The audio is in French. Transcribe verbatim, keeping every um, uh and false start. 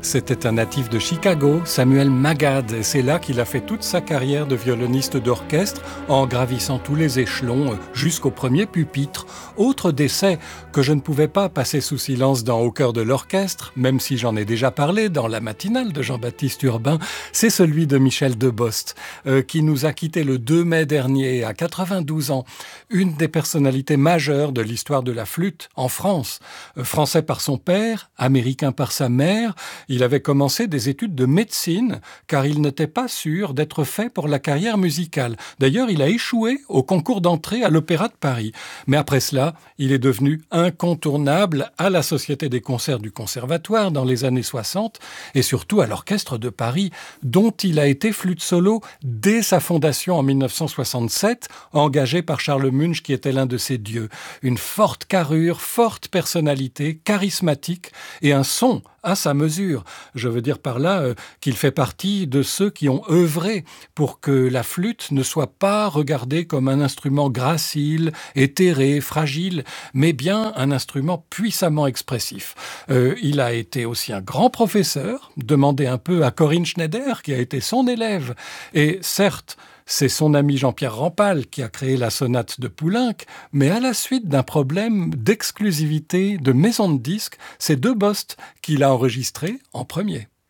C'était un natif de Chicago, Samuel Magad, et c'est là qu'il a fait toute sa carrière de violoniste d'orchestre en gravissant tous les échelons jusqu'au premier pupitre. Autre décès que je ne pouvais pas passer sous silence dans Au cœur de l'orchestre, même si j'en ai déjà parlé dans la matinale de Jean-Baptiste Urbain, c'est celui de Michel Debost, euh, qui nous a quittés le deux mai dernier à quatre-vingt-douze ans. Une des personnalités majeures de l'histoire de la flûte en France. Euh, français par son père, américain par sa mère, il avait commencé des études de médecine car il n'était pas sûr d'être fait pour la carrière musicale. D'ailleurs, il a échoué au concours d'entrée à l'Opéra de Paris. Mais après cela, il est devenu incontournable à la Société des concerts du Conservatoire dans les années soixante et surtout à l'Orchestre de Paris, dont il a été flûte solo dès sa fondation en mille neuf cent soixante-sept, engagé par Charles Munch qui était l'un de ses dieux. Une forte carrure, forte personnalité, charismatique et un son à sa mesure. Je veux dire par là euh, qu'il fait partie de ceux qui ont œuvré pour que la flûte ne soit pas regardée comme un instrument gracile, éthéré, fragile, mais bien un instrument puissamment expressif. Euh, il a été aussi un grand professeur, demandez un peu à Corinne Schneider, qui a été son élève. Et certes, c'est son ami Jean-Pierre Rampal qui a créé la sonate de Poulenc, mais à la suite d'un problème d'exclusivité de maison de disques, c'est Debost qui l'a enregistré en premier.